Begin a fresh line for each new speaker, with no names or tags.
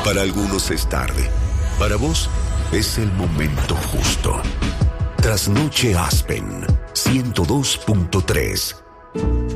Para algunos es tarde. Para vos es el momento justo. Trasnoche Aspen 102.3.